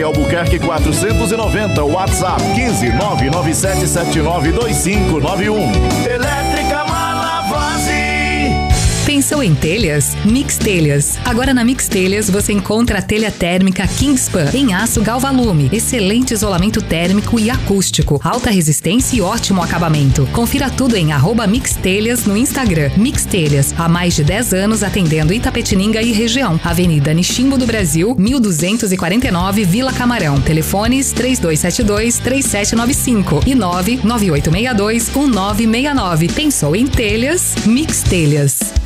Albuquerque 490, WhatsApp 15 997792591. Elétrica Malavase. Pensou em telhas? Mix Telhas. Agora na Mix Telhas você encontra a telha térmica Kingspan em aço Galvalume. Excelente isolamento térmico e acústico. Alta resistência e ótimo acabamento. Confira tudo em @Mix Telhas no Instagram. Mix Telhas, há mais de 10 anos atendendo Itapetininga e região. Avenida Niximbo do Brasil, 1249, Vila Camarão. Telefones 3272-3795 e 99862-1969. Pensou em telhas? Mix Telhas.